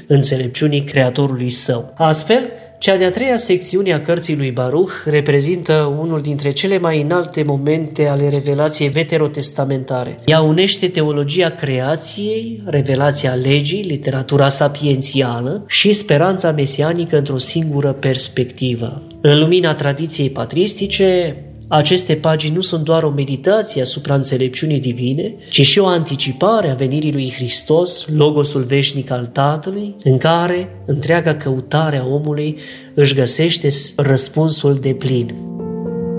înțelepciunii Creatorului său. Astfel, cea de-a treia secțiune a cărții lui Baruch reprezintă unul dintre cele mai înalte momente ale revelației veterotestamentare. Ea unește teologia creației, revelația legii, literatura sapiențială și speranța mesianică într-o singură perspectivă. În lumina tradiției patristice, aceste pagini nu sunt doar o meditație asupra înțelepciunii divine, ci și o anticipare a venirii lui Hristos, Logosul veșnic al Tatălui, în care întreaga căutare a omului își găsește răspunsul deplin.